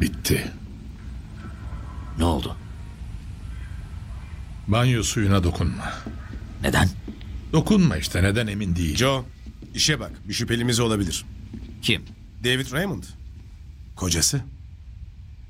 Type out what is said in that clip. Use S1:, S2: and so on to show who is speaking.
S1: Bitti.
S2: Ne oldu?
S1: Banyo suyuna dokunma.
S2: Neden?
S1: Dokunma işte, neden emin değil.
S3: Joe, işe bak. Bir şüphelimiz olabilir.
S2: Kim?
S3: David Raymond. Kocası.